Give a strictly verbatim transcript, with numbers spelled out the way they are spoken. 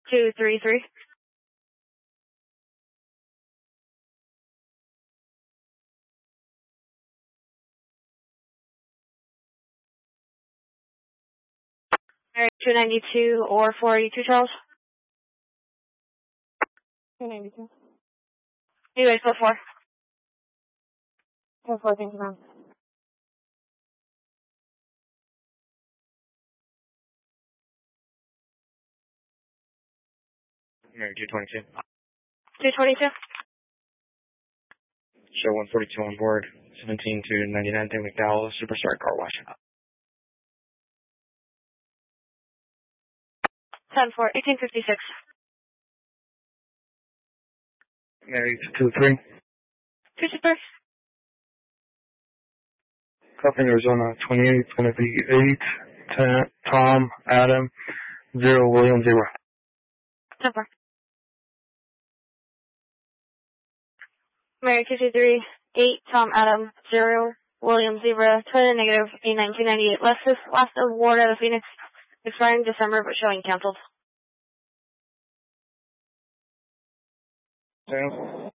two three three. Mary two ninety-two or four eighty-two, Charles. two ninety-two. Anyways, go four. Go four, thank you, ma'am. Mary two twenty-two. two twenty-two. Show one forty-two on board. seventeen to ninety-nine through McDowell, Superstar Car Wash. ten four, eighteen fifty-six. Mary two three. two two three. Copy Arizona twenty-eight, going to be eight, ten, Tom, Adam, zero, William, zero. ten four. Mary two two three, eight, Tom, Adam, zero, William, zebra, Toyota negative, A nineteen ninety-eight, Lexus, last award out of Phoenix, expiring December, but showing canceled. Sam?